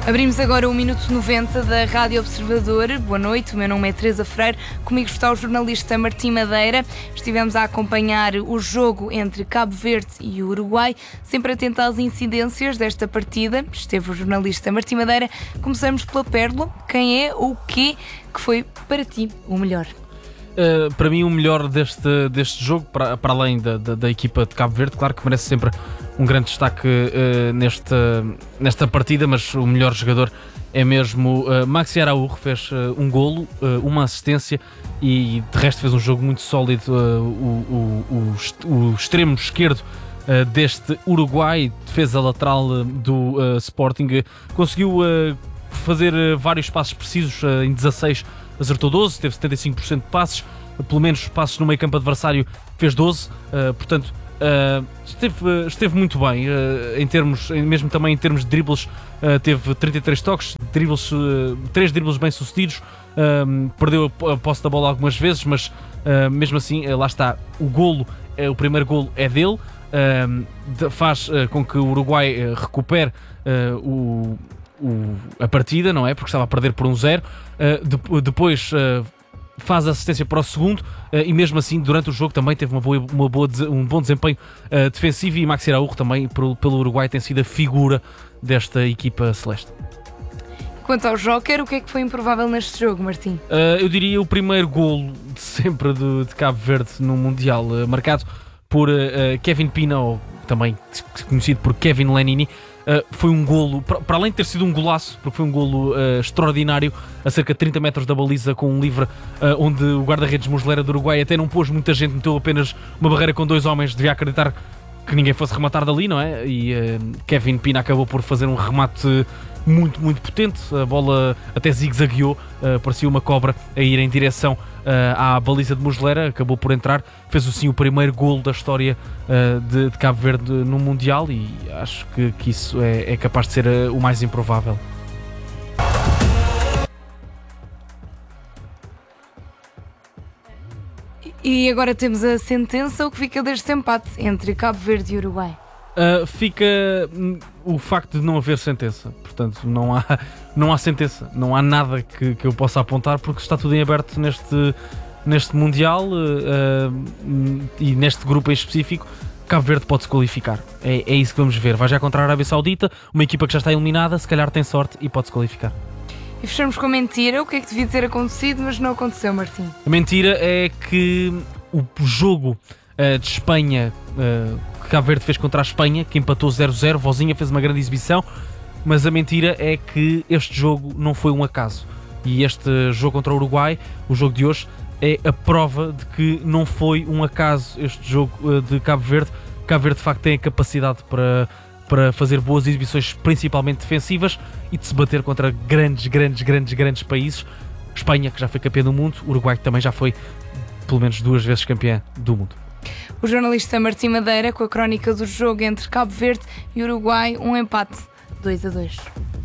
Abrimos agora o Minuto 90 da Rádio Observador. Boa noite, o meu nome é Teresa Freire. Comigo está o jornalista Martim Madeira. Estivemos a acompanhar o jogo entre Cabo Verde e o Uruguai, sempre atento às incidências desta partida. Esteve o jornalista Martim Madeira. Começamos pela pérola. Quem é ou o quê que foi para ti o melhor? Para mim o melhor deste jogo, para além da equipa de Cabo Verde, claro que merece sempre um grande destaque nesta partida, mas o melhor jogador é mesmo Maxi Araújo. Fez um golo, uma assistência e de resto fez um jogo muito sólido. O extremo esquerdo deste Uruguai, defesa lateral do Sporting, conseguiu fazer vários passos precisos. Em 16 acertou 12, teve 75% de passes, pelo menos passes no meio campo adversário fez 12, portanto esteve muito bem, mesmo também em termos de dribles. Teve 33 toques, 3 dribles bem sucedidos, perdeu a posse da bola algumas vezes, mas mesmo assim, lá está, o primeiro golo é dele, faz com que o Uruguai recupere a partida, não é? Porque estava a perder por 1-0, depois faz assistência para o segundo, e mesmo assim durante o jogo também teve um bom desempenho defensivo, e Maxi Araújo também pelo Uruguai tem sido a figura desta equipa celeste. Quanto ao Joker, o que é que foi improvável neste jogo, Martim? Eu diria o primeiro golo de sempre de Cabo Verde no Mundial, marcado por Kevin Pina, ou também conhecido por Kevin Lenini. Foi um golo, para além de ter sido um golaço, porque foi um golo extraordinário, a cerca de 30 metros da baliza, com um livre, onde o guarda-redes Muslera do Uruguai até não pôs muita gente, meteu apenas uma barreira com 2 homens, devia acreditar que ninguém fosse rematar dali, não é? E Kevin Pina acabou por fazer um remate muito, muito potente. A bola até zigue-zagueou, parecia uma cobra a ir em direção à baliza de Muslera, acabou por entrar, fez assim o primeiro golo da história de Cabo Verde no Mundial, e acho que isso é capaz de ser o mais improvável. E agora temos a sentença. O que fica deste empate entre Cabo Verde e Uruguai? Fica o facto de não haver sentença. Portanto, não há sentença, não há nada que eu possa apontar, porque está tudo em aberto neste Mundial, e neste grupo em específico. Cabo Verde pode-se qualificar, é isso que vamos ver. Vai já contra a Arábia Saudita, uma equipa que já está eliminada, se calhar tem sorte e pode-se qualificar. E fechamos com a mentira. O que é que devia ter acontecido, mas não aconteceu, Martim? A mentira é que o jogo de Espanha, que Cabo Verde fez contra a Espanha, que empatou 0-0, Vozinha fez uma grande exibição, mas a mentira é que este jogo não foi um acaso. E este jogo contra o Uruguai, o jogo de hoje, é a prova de que não foi um acaso este jogo de Cabo Verde. Cabo Verde de facto tem a capacidade para fazer boas exibições, principalmente defensivas, e de se bater contra grandes países. Espanha, que já foi campeã do mundo, Uruguai, que também já foi pelo menos 2 vezes campeã do mundo. O jornalista Martim Madeira com a crónica do jogo entre Cabo Verde e Uruguai, um empate 2-2.